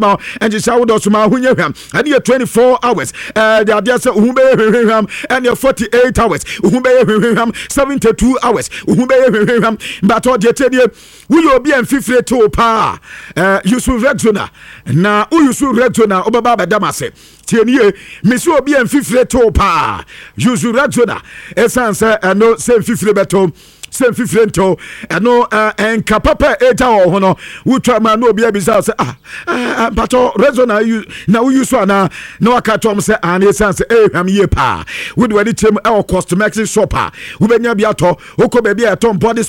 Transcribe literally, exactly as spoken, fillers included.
ma and just shout out to my hunyam and you twenty-four hours uh the idea say uhube and forty-eight hours uhube seventy-two hours uhube but all the tell you we will be and fifty to pa uh you should Rexona na you should Rexona obaba badamase tienie mesu obi en fifty to pa you should Rexona essence no same fifty beto same fifty to no en kapapa eta ho no wutwa ma no obi abisa say ah but Rexona you na we use na na waka tom say an essence eh hwam ye pa we do any tem e cost maxi shopper we benya bi ato oko be bi ato body